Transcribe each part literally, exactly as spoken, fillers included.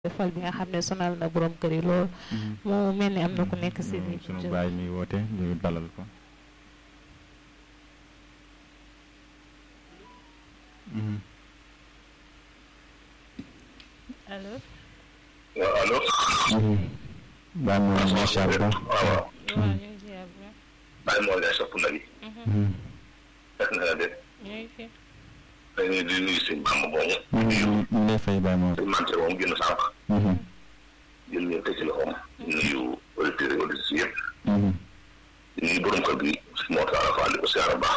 fal bi nga xam ne sonal na borom kër yi lool. mu mel ni am na ku nekk si biir. sunu baay mi woote ñu dalal ko. allo. waaw allo. Baay moom macha allah. waaw waaw. waaw ñu ngi ziar bu baax. Baay moo lay sopp na li. fekk na la de. ñu ngi fi. dañuy di nuyu sëñ Bamba moomu. ñu ngi lay fay Baay moom. sëñ Mante moom génn sànq. jël ñëw teg ci loxoom. nuyu auditeurs yi auditrices yëpp. di nuyu borom kër gi moo tax a faal di ko siyaara baax.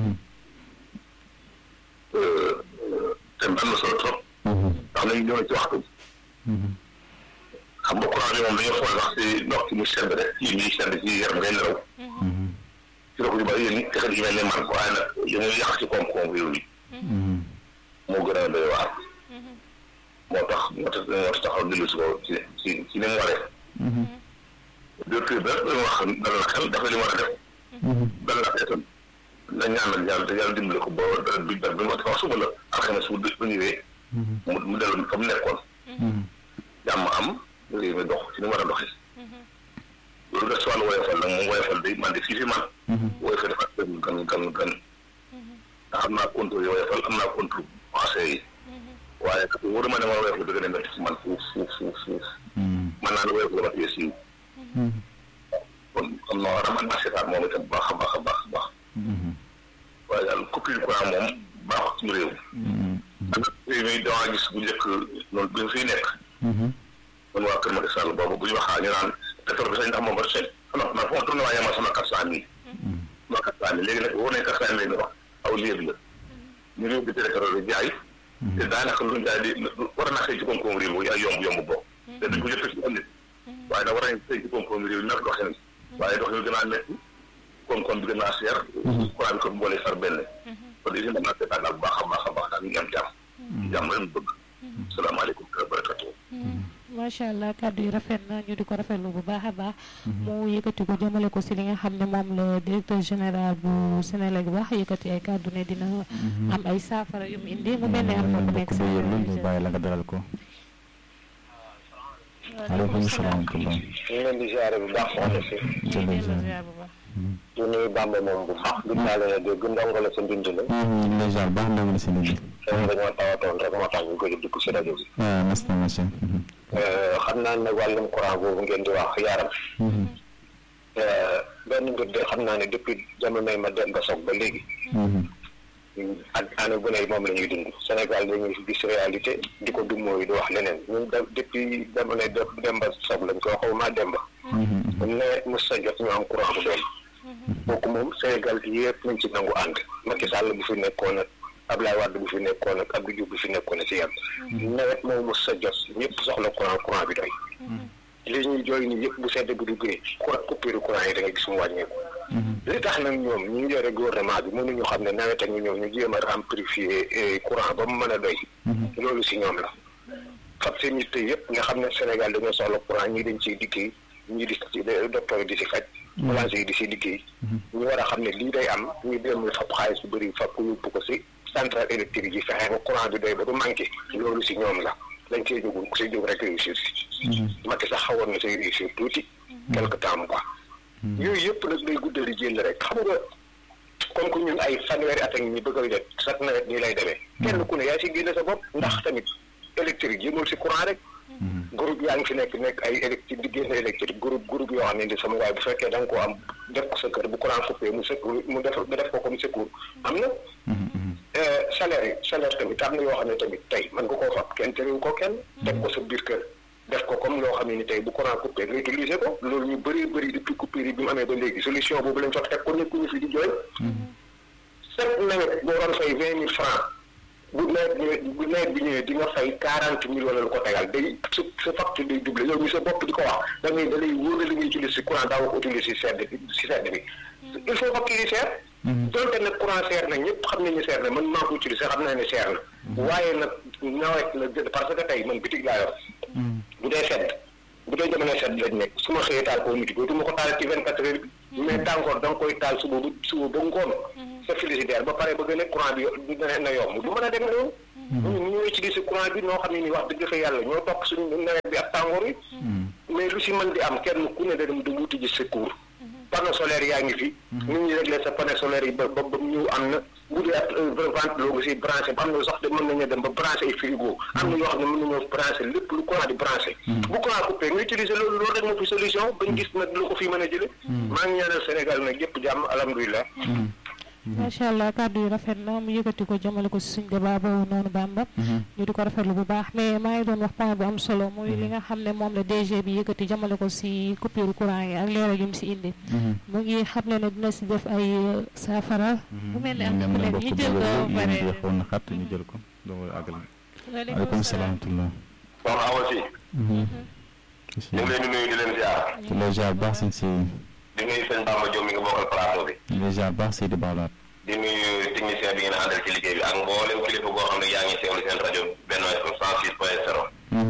te am na solo trop. ndax nañu ñëw ci waxtu. xam nga courant bi moom dañoo xool wax si ndox ci muy sedd rek ci muy sedd ci yaram ngay nelaw. ci loxo yu bëri yéen it xel yu mel ne man waaye nag li muy yàq ci koom-koom réew mi. moo gën a doy waar. moo tax moo tax moo tax taxaw dellu si ko ci ci ci ni mu waree. directeur bi rek dañu wax dal na xel dafa li mu war a def. dal na xel itam na ñaanal yàlla te yàlla dimbali ko ba bi bi bi wax suba la alxames bu bu ñëwee. mu mu dellu fa mu nekkoon. jàmm am réew mi dox ci ni mu war a doxee. loolu des wàllu woyofal nag moom woyofal day man de fii fi man. woyofal dafa gën gën gën gën. ndax am naa contrôle woyofal am naa contrôle conseil yi. waaye kat wóor ma ne ma woyof la dëgg ne métti si man fuuf fuuf fuuf fuuf. man naa ne woyof la ba tey siiw. kon kon noo war a mën naa seetaat moom itam baax a baax a baax a baax. waaye daal coupure courant moom baaxut ci réew. ak réew mi damaa gis bu njëkk noonu bi fiy nekk. man waa Kër Macky Sall boobu bu ñu waxaa ñu naan pétrole bi sañ ndax moom ba seen non non foofu tourné waa yamal sama quatre cent mille. sama quatre cent mille léegi nag wóor nañ quatre cent mille wax aw léegi la. ñu réew bi pétrole bi jaay. te daanaka lu ñu jaay di war naa xëy ci koom-koom réew mi ay yomb yomb bokk. te duñ ko jot ci ëllëg. waaye nag war nañ xëy ci koom-koom réew mi nag doxee nañ. waaye dox yu gën a métti koom-koom bi gën a seer. courant bi ko boole far benn. kon usine dañ naa seetaan daal bu baax a baax a baax daal ñu ngi am jàmm. jàmm rek mu bëgg. salaamaaleykum wa barakatuh. macha allah kàddu yi rafet na ñu di ko rafetlu bu baax a baax. mu yëkkati ko jëmale ko si li nga xam ne moom la directeur général bu Sénélec wax yëkkati ay kàddu ne dina am ay saafara yu mu indi mu mel ne am na ku nekk si ñu bàyyi la nga dalal ko. waaleykum salaam wa rahmatulah. ñu ngi leen di ziare bu baax soxna si. ziar bu baax. di nuyu Bamba moom bu baax. gis naa leen dégg ndongo la sa mbind la. ñu ngi lay ziar baax ndongo la sa mbind. xëy dañoo tawatoon rek moo tax ñu gëj a dugg si rajo bi. waaw mas na macha xam naa ne wàllum courant boobu ngeen di wax yaram. benn mbir de xam naa ne depuis jamonoy ma dem ba soog ba léegi. ak année bu ne moom la ñuy dund Sénégal dañuy gis réalité di ko dummóoyu di wax leneen ñun de depuis jamonoy Demba Soog lañ ko xaw maa Demba. mu ne mos sa jot ñu am courant bu doon. kooku moom Sénégal gi yëpp nañ ci nangu ànd Macky Sall bu fi nekkoon ak Abdoulaye Wade bu fi nekkoon ak Abdou Diouf bu fi nekkoon ak si yàlla. nawet moom mos sa jot ñëpp soxla courant courant bi doy. li ñuy jooy ni yëpp bu sedd bu duggee courant coupure courant yi da nga gis mu wàññeeku. li tax nag ñoom ñu ngi yore gouvernement bi mënuñu xam ne nawet ak ñu ñëw ñu jéem a amplifier courant ba mu mën a doy. loolu si ñoom la. fab seen yitte yëpp nga xam ne Sénégal dañoo soxla courant ñii dañ ciy liggéey ñii di si docteur yi di si faj. boulanger yi di si liggéey. ñu war a xam ne lii day am ñu dem fab xaalis bu bëri fab ko yóbbu ko si centrale électrique yi fexe ba courant bi doy ba du manqué loolu si ñoom la. lañ cee jógul ku si jóg rek réussir si. Macky sax xawoon na say réussir tuuti. quelque temps quoi. yooyu yëpp nag day guddali jël rek xam nga comme que ñun ay fanweeri at ak ñi bëgg a jot chaque nawet nii lay demee. kenn ku ne yaa si génne sa bopp ndax tamit électrique yëmul si courant rek. groupe yaa ngi fi nekk nekk ay électrique di génne électrique groupe groupe yoo xam ne di sama waaye bu fekkee da nga koo am def ko sa kër bu courant coupé mu secours mu def nga def ko comme secours am na. salaire yi salaire tamit am na yoo xam ne tamit tey mën nga koo fab kenn terewu ko kenn. def ko sa biir kër. def ko comme loo xam ne ni tey bu courant coupé nga utiliser ko loolu ñu bëri bëri depuis coupure yi bi mu amee ba léegi solution boobu lañ fa teg ko nekkuñu fi di jooy. chaque nawet boo doon fay vingt mille francs bu nawet bi bu nawet bi ñëwee di nga fay quarante mille wala lu ko tegal day sa sa facture day doublé yow ñu sa bopp di ko wax da ngay da lay wóor li ngay utiliser si courant daaw ko utiliser si sedd si sedd bi. il faut facture yi seer. donte nag courant seer na ñëpp xam nañu seer na man maa ko utiliser xam naa ne seer na. waaye nag nawet la parce que tey man bitig laa yor. bu dee sedd bu dee jamono sedd lañ nekk su ma xëyee taal koo miti du ma ko taal ci vingt quatre heures bi mais tàngoor da nga koy taal suba bu suba ba ngoon sa frigidaire ba pare ba gën a courant bi na yomb du mën a dem loolu ñu ñëwee ci utiliser courant bi noo xam ne ni wax dëgg fa yàlla ñoo topp suñu nawet bi ak tàngoor yi mais lu si mën di am kenn ku ne da dem di wuti ji secours panneau solaire yaa ngi fi nit ñi réglé sa panneau solaire yi ba ba ba ñu am na bu dee ak ventilo nga si branché am na sax de mën nañu dem ba branché ay frigo am na yoo xam ne mën nañoo branché lépp lu courant di branché bu courant coupé nga utiliser loolu loolu rek moo fi solution bañ gis nag lu ko fi mën a jële maa ngi ñaanal Sénégal nag yëpp jàmm alhamdulilah macha allah kàddu yi rafet na mu yëkkati ko jëmale ko si suñ débat boobu noonu Bamba ñu di ko rafetlu bu baax mais maa ngi doon wax point bu am solo muy li nga xam ne moom la D G bi yëkkati jëmale ko si coupure courant yi ak leeral yu mu si indi mu ngi xam ne ne dina si def ay saafara bu mel ne am na ku nekk ñu jël ko bare xool na xat ñu jël ko doo àggal aleykum salaam tullah soxna Awa Si ñu ngi leen di nuyu di leen ziar ci lay ziar baax sin si di nuyu sëñ Bamba Diop mi nga bokkal plateau bi ñu lay ziar baax si di baalaat di nuyu technicien bi ngeen àndal ci liggéey bi ak mboolem kilifa boo xam ne yaa ngi teewlu seen rajo Benno F M cent six point zéro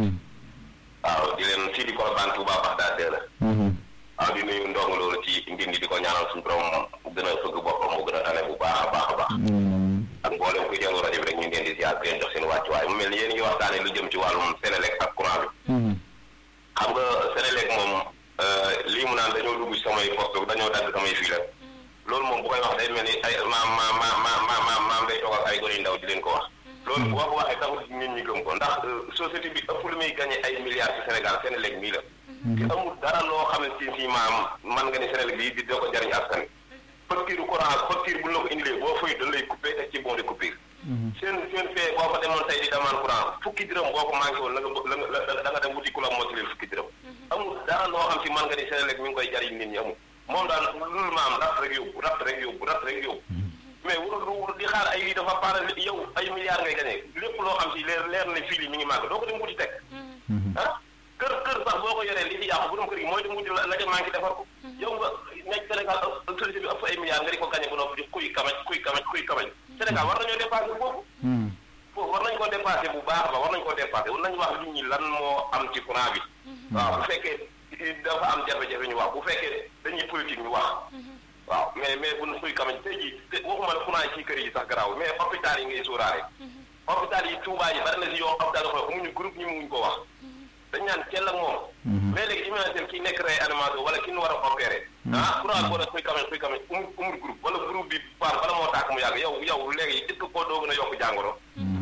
waaw di leen si di Colobane Touba Baxdaad la waaw di nuyu ndongo loolu ci ndindi di ko ñaanal suñu borom gën a fëgg boppam mu gën a tane bu baax a baax a baax ak mboolem kuy teewlu rajo bi rek ñu ngi leen di ziar di leen jox seen wàccuwaay mu mel ni yéen ngi waxtaane lu jëm ci wàllum Sénélec ak courant bi xam nga Sénélec moom lii mu naan dañoo dugg samay poste dañoo dagg samay fii la loolu moom bu koy wax day mel ni ay ma ma ma ma ma ma maam day toog ak ay gone yu ndaw di leen ko wax loolu bu ko waxee taxul nit ñi gëm ko ndax société bi ëpp lu muy gagné ay milliards ci Sénégal Sénélec mii la te amul dara loo xam ne ci si maam man nga ne Sénélec bi di doo ko jariñ askan facture courant facture bu la ko indilee boo fay dañ lay coupé teg ci bon de coupure seen seen fee boo ko demoon tey di demande courant fukki dërëm boo ko manqué woon la nga da nga dem wuti ku la mottali fukki dërëm amul dara loo xam ci man nga ni Sénélec mi ngi koy jariñ nit ñi amul moom daal lul maam rat rek yóbbu rat rek yóbbu rat rek yóbbu mais warul di xaar ay lii dafa paara yow ay milliards ngay gagné lépp loo xam si leer leer na fii li mi ngi màgg doo ko dem wuti teg ah kër kër sax boo ko yoree li ci yàqu bu dem kër gi mooy dem wuti la ca manqué defar ko yow nga nekk Sénégal société bi ëpp ay milliards nga di ko gagné ba noppi di kuy kamaj kuy kamaj kuy kamaj Sénégal war nañoo dépassé foofu foofu war nañ ko dépassé bu baax ba war nañ ko dépassé war nañ wax nit ñi lan moo am ci courant bi waaw bu fekkee dafa am jafe-jafe ñu wax bu fekkee dañuy politique ñu wax waaw mais mais bu kuy kamaj tey jii waxuma la courant ci kër yi sax garaaw mais hôpital yi ngay sóoraale hôpital yi Touba yi bari na si yoo hôpital yoo xam ne amuñu groupe ñi muñ ko wax dañ naan kenn ak moom mais léegi imagine kii nekk réanimation wala ki ñu war a opéré ah courant boo def kuy kamaj kuy kamaj umul umul groupe wala groupe bi paan bala moo tàkk mu yàgg yow yow léegi est-ce que koo doo gën a yokk jàngoro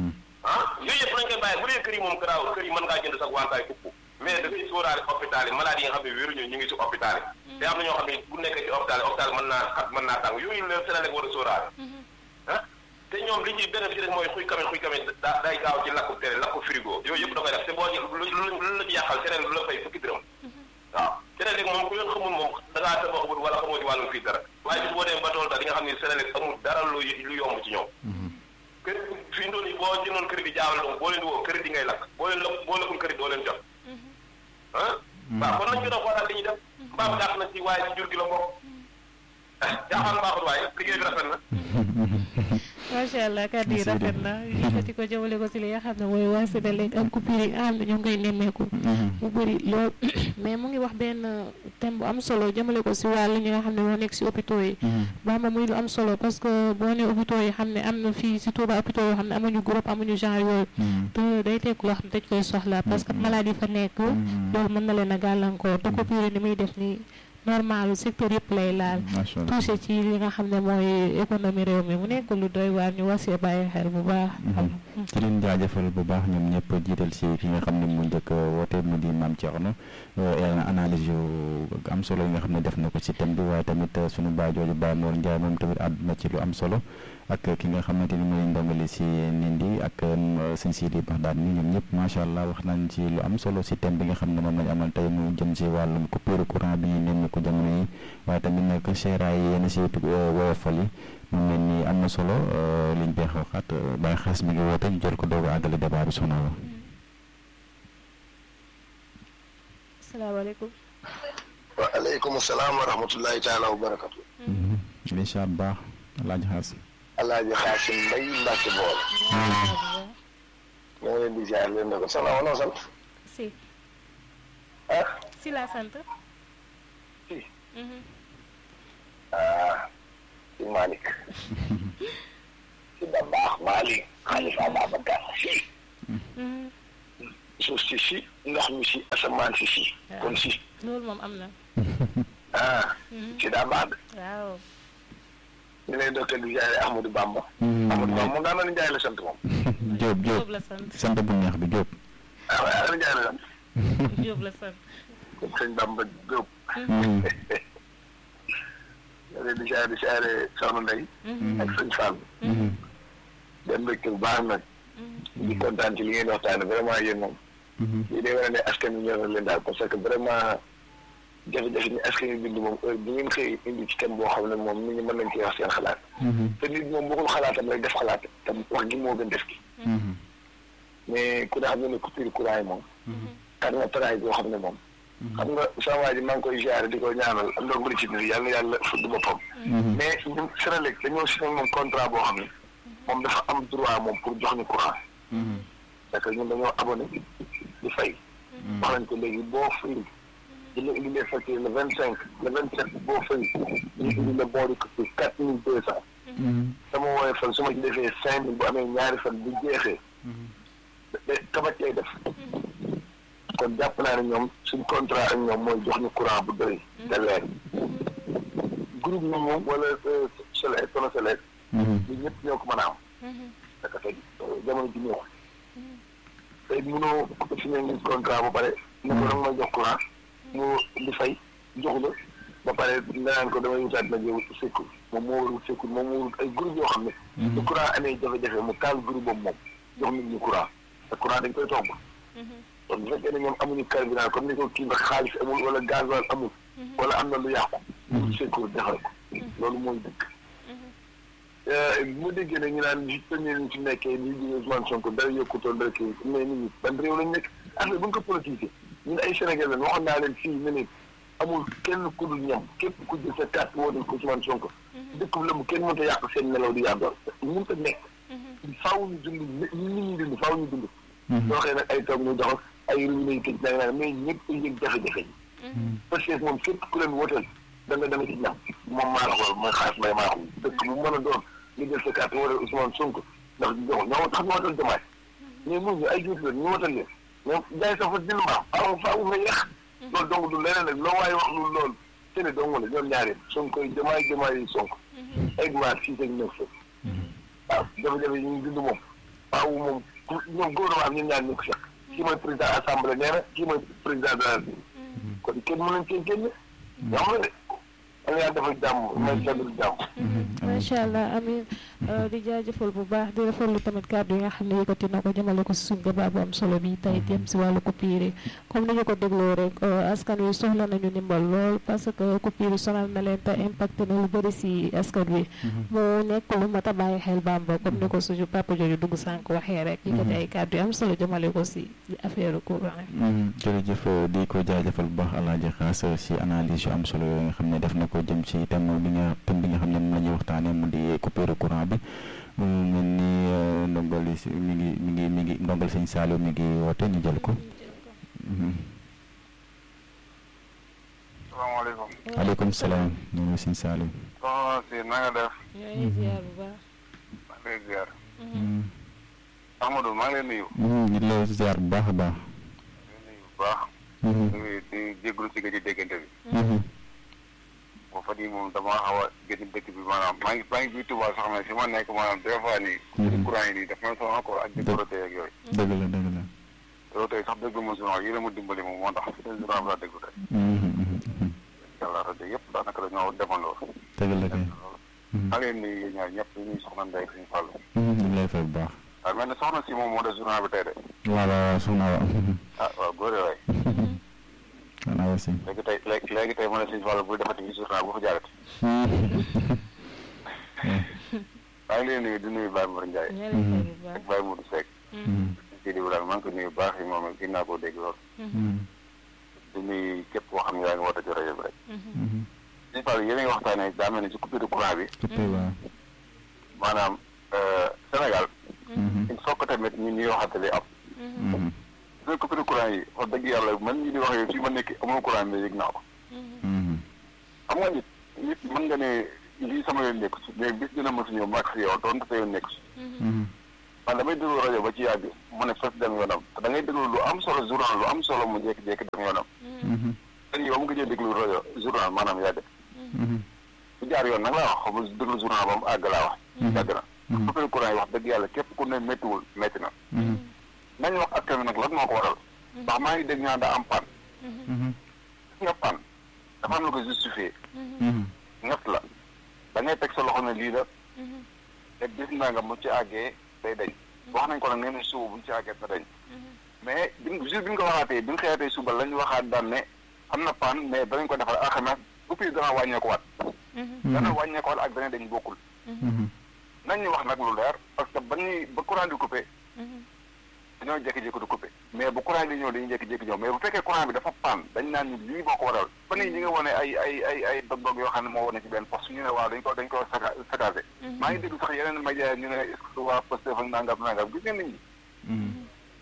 ah yooyu yëpp nañ koy bàyyi bu dee kër yi moom garaaw kër yi mën ngaa jënd sax wantaay kupp mais dafay sóoraale hôpital yi malade yi nga xam ne wéruñu ñu ngi si hôpital yi te am na ñoo xam ne bu nekkee ci hôpital hôpital mën naa xat mën naa tàng yooyu la Sénélec war a sóoraale ah te ñoom li ñuy bénéficié rek mooy xuy kamit xuy kamit da day gaaw ci lakku télé lakku frigo yooyu yëpp da koy def te boo lu la ci yàqal Sénélec lu la fay fukki dërëm waaw Sénélec moom ku yoon xamul moom da ngaa tabaxul wala xamoo ci wàllum fii dara waaye bis boo demee ba tool daal di nga xam ne Sénélec amul dara lu lu yomb ci ñoom kër fi ndoon yi boo jënoon crédit jaawale doom boo leen di woo crédit ngay lakk boo leen la boo lekkul crédit doo leen jot ah waaw kon nañ gën a xoolaat li ñuy def mbaam gàtt na ci waaye ci jur gi la bokk jaaxaan mbaaxul waaye liggéey bi rafet na macha allah kàddu yi rafet na yëkkati ko jëmale ko si li nga xam ne mooy waa Sénélec ak coupure yi nga xam ne ñoo ngi koy nemmeeku mu bëri lool mais mu ngi wax benn thème bu am solo jëmale ko si wàllu ñi nga xam ne moo nekk si hôpitaux yi Bamba muy lu am solo parce que boo nee hôpitaux yi xam ne am na fii si Touba hôpitaux yoo xam ne amuñu groupe amuñu genre yooyu te day tekk loo xam ne dañ koy soxla parce que maladie fa nekk loolu mën na leen a gàllankoor te coupure yi ni muy def nii normal secteur yëpp lay laal touché ci li nga xam ne mooy économie réew mi mu nekk lu doy waar ñu wasee bàyyi xel bu baax ci leen jaajëfal bu baax ñoom ñëpp jiital si ki nga xam ne mu njëkk woote mu di Mame Thierno analyse yu am solo yi nga xam ne def na ko ci thème bi waaye tamit sunu baay jooju Baye Mor Ndiaye moom tamit àdduna ci lu am solo ak ki nga xamante ni mooy ndongali si Nindi ak sëñ Sidi Baxdaad ni ñoom ñëpp macha allah wax nañ ci lu am solo si thème bi nga xam ne moom lañ amal tey mu jëm si wàllum coupure courant bi ñu ko jamono yi waaye tamit nag seeraay yi yenn si woyofal yi mu mel ni am na solo liñ bee xaat Baye Xaas mi ngi woote ñu jël ko doog a àggale débat bi soxna la. asalaamaaleykum. waaleykum salaam wa rahmatullahi taala wa barakatu. incha allah Alaaji Xaas. Alaaji Xaasim Mbay Mbàkke Bool. ñoo ngi leen di ziar leen ne ko soxna wala sant. si. ah. si laa sant. si. ah. si Malick. si Dabakh Malick. Xalifa Babacar Si. suuf si si ndox mi si asamaan si si kon si loolu moom am na. ah si daa baax de waaw. ñu lay dokkee di jaay Ahmadou Bamba Ahmadou Bamba moom daa mel ni Njaay la sant moom Diop Diop la sant. sant bu neex bi Diop. ah waaye Aliou Njaay la sant Diop la sant. kon sëñ Bamba Diop ñu leen di jaay di jaay Soxna Ndeye ak sëñ Fall den mbégte bu baax nag di kontaan ci li ngeen waxtaane vraiment yéen moom lii day wane ne askan wi ñor na leen daal parce que vraiment jafe-jafe ñi askan wi bind moom heure bi ngeen xëy indi ci thème boo xam ne moom nit ñi mën nañ ci wax seen xalaat te nit moom bokkul xalaatam rek def xalaat tam wax gi moo gën def ki mais ku ne xam ne ne coupure courant yi moom xar nga taraay boo xam ne moom xam nga sama waa ji maa ngi koy ziare di ko ñaanal ndox bëri ci biir yàlla na yàlla fudd boppam mais ñun Senelec dañoo signé moom contrat boo xam ne moom dafa am droit moom pour jox ñu courant parce que ñun dañoo abonné di fay wax nañ ko léegi boo fay dina indi les factures le vingt cinq le vingt sept boo fay ñu indi le bon de coupure quatre mille deux cent sama wooye fan su ma ci defee cinq mille bu amee ñaari fan bu jeexee da kabat lay def kon jàpp naa ne ñoom suñ contrat ak ñoom mooy jox ñu courant bu bëri te leer groupe ñoom moom wala Senelec Senelec ñu ñëpp ñoo ko mën a am parce que tey jamono ji ñëw tey mënoo ko signé ñu contrat ba pare ne ko danga may jox courant mu di fay jox la ba pare nga naan ko damay wutaat nag yow secours moom moo warul secours moom moo warul ay groupe yoo xam ne su courant amee jafe-jafe mu taal groupe boobu moom jox nit ñi courant te courant dañ koy togg kon bu fekkee ne ñoom amuñu carburant comme ni ko kii ba xaalis amul wala gasoil amul wala am na lu yàqu mu secours defal ko loolu mooy dëkk bu ma déggee ne ñu naan li premier ñu ci nekkee li di Ousmane Sonko dara yokkutoon dara kii mais nit ñi ban réew lañ nekk affaire bu ñu ko politisé ñun ay Sénégal lañ waxoon naa leen fii ne ne amul kenn ku dul ñam képp ku jël sa carte woo ko Ousmane Sonko dëkk bu lëmm kenn mënut a yàq seen nelaw di yàggal mënut a nekk faaw ñu dund nit ñi dund faaw ñu dund soo xëy nag ay toog ñu dox ay robinet yi tëj nag nag mais ñëpp a yëg jafe-jafe yi parce que moom képp ku leen woteel da nga danga ci ñam moom maa la xool mooy xaas may maa ko dëkk bu mën a doon nga jël sa carte woteel Ousmane Sonko ndax jox ñoo tax ñu wotal Diomaye mais ñun ñu ay juut la ñu wotal leen ñoom jaay sa fa dil mbaam faaw faaw nga yeex loolu donc du leneen rek loo waaye wax lu loolu tene dong la ñoom ñaari Sonko Diomaye Diomaye Sonko ay guwaat six ak neuf fa waaw jafe-jafe yi ñu dund moom faaw moom ñoom gouvernement ñun ñaar ñu ko seq kii mooy président assemblée nee na kii mooy président de la République kon kenn mën nañ cee génne ñoo xam ne de yaa dafa jàmm may sadul jàmm macha allah amin di jaajëfal bu baax di rafetlu tamit kàddu yi nga xam ne yëkkati na ko jëmale ko si suñ débat bu am solo bi tey jëm si wàllu coupure yi comme ni ñu ko dégloo rek askan wi soxla nañu ndimbal lool parce que coupure yi sonal na leen te impacté na lu bëri si askan wi mu nekk lu mat a bàyyi xel Bamba comme ni ko suñu papa jooju dugg sànq waxee rek yëkkati ay kàddu yi am solo jëmale ko si affaire courant jërëjëf di ko jaajëfal bu baax Alaaji Xaas si analyse yu am solo yooyu nga xam ne def na ko jëm ci thème bi nga thème bi nga xam ne moom la ñuy waxtaanee mu di coupure courant bi mu mel ni ndongal yi mi ngi mi ngi mi ngi ndongal sëñ Saliou mi ngi woote ñu jël ko. salaamaaleykum. waaleykum salaam ñu ngi sëñ Saliou. soxna si na nga def. yaa ngi ziar bu baax. maa ngi lay ziar. Ahmadou maa ngi lay nuyu. ñu ngi lay ziar bu baax a baax. maa ngi lay nuyu bu baax. di di jégalu si nga ci déggante bi. boo fa nii moom damaa xaw a génn dëkk bi maanaam maa ngi maa ngi biir Touba sax mais fi ma nekk maanaam des fois nii. courant yi nii daf may sonal encore ak di Dorothée ak yooyu. dëgg la dëgg la. Dorothée sax dëgg ma sonal yéen a ma dimbali moom moo tax fi mu ne laa déglu tey. yàlla rajo yëpp daanaka dañoo demandoo. dëgg la kay. maa ngi leen di nuyu ñaar ñëpp di nuyu soxna Ndeye suñu Fallou. ñu ngi lay fay bu baax. waaw mel na soxna si moom moo def journal bi tey de. waaw waaw soxna wa. ah waaw góor waay. xanaa aussi. léegi tey léegi léegi tey ma ne suñu Fallou bu defati bi journal bu fa jaarati. maa ngi leen di nuyu di nuyu Baye Mor Ndiaye. ak Baye Modou Seck. di nuyu daal maa ngi ko nuyu baax yi moom it naa koo dégg lool. di nuyu képp koo xam ne yaa ngi woote ci rajo bi rek. suñu Fallou yéen a ngi waxtaanee daa mel ni ci coupure courant bi. coupure waaw. maanaam Sénégal. il faut que tamit ñun ñuy waxante li am. su coupure courant yi wax dëgg yàlla man ñi di wax yow fii ma nekk amul courant mais yëg naa ko. xam nga nit nit mën nga ne lii sama yoon nekku si mais bis dina mën si ñëw maag si yow doon te sa yoon nekku si. man damay déglu rajo ba ci yàgg mu ne fas dem yoonam te da ngay déglu lu am solo journal lu am solo mu jékki-jékki dem yoonam. dañ yow mu ngi déglu rajo journal maanaam yàgg. bu jaar yoon nag laa wax xam nga déglu journal ba mu àgg laa wax. yàgg na. coupure courant yi wax dëgg yàlla képp ku ne méttiwul métti na. nañ wax askan wi nag lan moo ko waral. ndax maa ngi dégg ñaan daa am pan. gis nga pan dafa am lu ko justifié. ñett la da ngay teg sa loxo ne lii la. te gis naa nga mu ci àggee day dañ. wax nañ ko nag nee nañ suba bu ñu ci àggee da dañ. mais bi jour bi ñu ko waxaatee bi ñu xëyatee suba lañ waxaat daan ne am na pan mais danañ ko defal alxames coupure dana wàññeeku waat. dana wàññeeku waat ak dana dañ bokkul. nañ ñu wax nag lu leer parce que ba ñuy ba courant di coupé. dañoo jékki-jékki di coupé mais bu courant di ñëw dañuy jékki-jékki ñëw mais bu fekkee courant bi dafa pan dañ naan ni lii boo ko waral ba nii ñi nga wane ay ay ay ay dog-dog yoo xam ne moo wane ci benn poste ñu ne waaw dañ ko dañ ko saga sagagé. maa ngi dégg sax yeneen média ñu ne est-ce que waa Pastef ak nangam nangam gis ngeen nit ñi.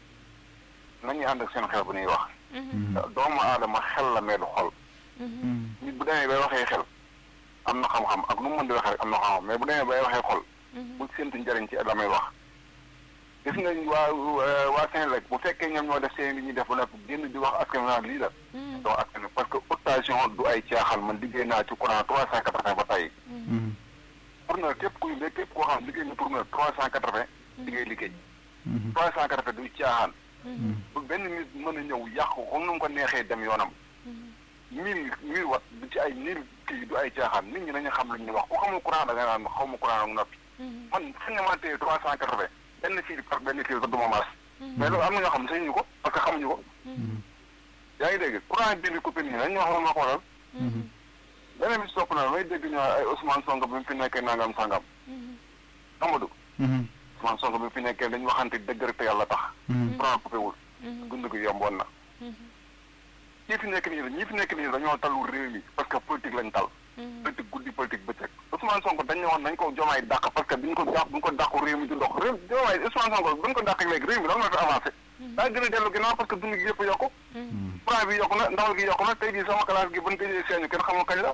nañuy ànd ak seen xel bu ñuy wax. doomu aadama xel la mais du xol. nit bu demee bay waxee xel am na xam-xam ak nu mu mën di waxee rek am na xam-xam mais bu demee bay waxee xol. bu séntu njëriñ ci la may wax. gis nga waa waa Sénégal bu fekkee ñoom ñoo def seen li ñuy def ba nag génn di wax askan wi lii la. doo askan wi parce que optation du ay caaxaan man liggéey naa ci courant trois cent quatre-vingts ba tey. pour na képp kuy léegi képp koo xam liggéey na pour na trois cent quatre-vingts liggéey liggéey. trois cent quatre-vingts du caaxaan. bu benn nit mën a ñëw yàqu comme nu mu ko neexee dem yoonam. mille mille watt du ci ay mille kii du ay caaxaan nit ñi dañu xam lu ñuy wax ku xamul courant da nga naan xaw ma courant ak noppi. man fi nga mën a trois cent quatre-vingts benn fii par benn fii ba du ma maas. mais loolu am na ñoo xam ne sañuñu ko parce que xamuñu ko. yaa ngi dégg courant bi di coupé nii dañ ñoo xam ma ko waral. beneen bi si topp na may dégg ñu ay Ousmane Sonko bi mu fi nekkee nangam sangam. Amadou. Ousmane Sonko bi mu fi nekkee dañu waxante dëgg rek te yàlla tax. courant coupé wul. dund gi yomboon na. ñi fi nekk nii ñi fi nekk nii dañoo talul réew mi parce que politique lañ tal. politique guddi politique bëccëg. Ousmane Sonko dañ ne woon nañ ko jomaay dàq parce que biñ ko dàq buñ ko dàqu réew mi du ndox réew jomaay Ousmane Sonko buñ ko dàq léegi réew mi lan la fi avancé. daa gën a dellu ginnaaw parce que dund gi yëpp yokku. courant bi yokku na ndawal gi yokku na tey jii sama classe gi buñ gëjee seeñu kenn xamul kañ la.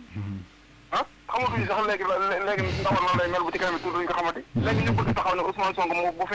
ah xamatuñu sax léegi léegi ndawal nan lay mel bu ci kanam tuuti duñ ko xamati. léegi ñu bëgg taxaw ne Ousmane Sonko moo bu